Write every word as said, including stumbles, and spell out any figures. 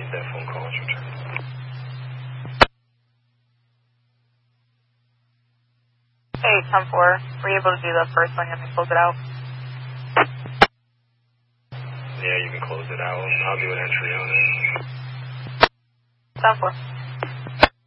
that phone call was returned. Hey, ten four. Were you able to do the first one and then close it out? Yeah, you can close it out. I'll do an entry on it. ten four.